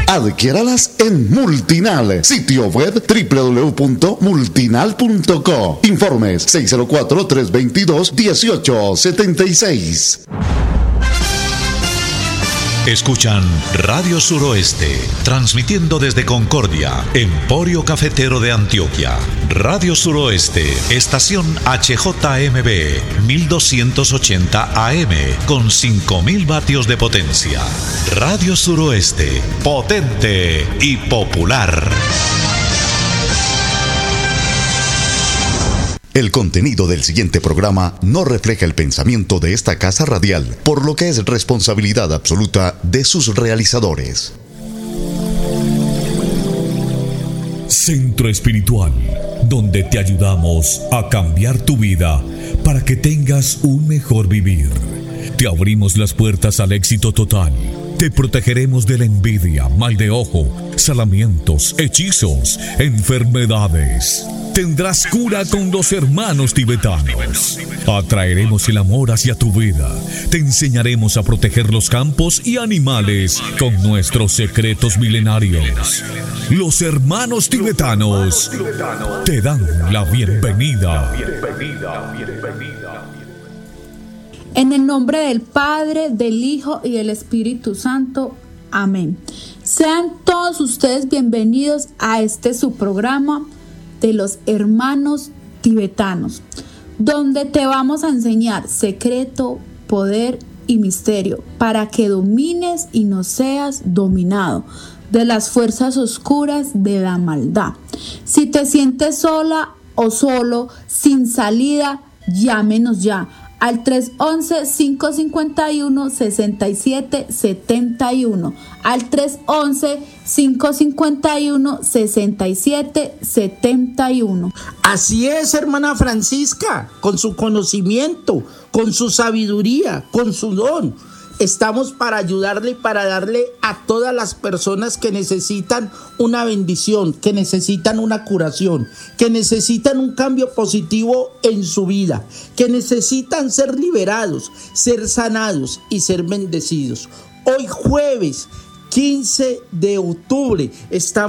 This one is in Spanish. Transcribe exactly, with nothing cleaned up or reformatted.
Adquiéralas en Multinal, sitio web doble u doble u doble u punto multinal punto co. Informes seis cero cuatro, tres dos dos, uno ocho siete seis. Escuchan Radio Suroeste, transmitiendo desde Concordia, Emporio Cafetero de Antioquia. Radio Suroeste, estación H J M B, mil doscientos ochenta A M, con cinco mil vatios de potencia. Radio Suroeste, potente y popular. El contenido del siguiente programa no refleja el pensamiento de esta casa radial, por lo que es responsabilidad absoluta de sus realizadores. Centro Espiritual, donde te ayudamos a cambiar tu vida para que tengas un mejor vivir. Te abrimos las puertas al éxito total. Te protegeremos de la envidia, mal de ojo, salamientos, hechizos, enfermedades. Tendrás cura con los hermanos tibetanos. Atraeremos el amor hacia tu vida. Te enseñaremos a proteger los campos y animales con nuestros secretos milenarios. Los hermanos tibetanos te dan la bienvenida. En el nombre del Padre, del Hijo y del Espíritu Santo. Amén. Sean todos ustedes bienvenidos a este su programa de los hermanos tibetanos, donde te vamos a enseñar secreto, poder y misterio para que domines y no seas dominado de las fuerzas oscuras de la maldad. Si te sientes sola o solo, sin salida, llámenos ya al tres once, cinco cinco uno, seis siete siete uno, al tres once, cinco cinco uno, seis siete siete uno. Así es, hermana Francisca, con su conocimiento, con su sabiduría, con su don. Estamos para ayudarle y para darle a todas las personas que necesitan una bendición, que necesitan una curación, que necesitan un cambio positivo en su vida, que necesitan ser liberados, ser sanados y ser bendecidos. Hoy jueves quince de octubre estamos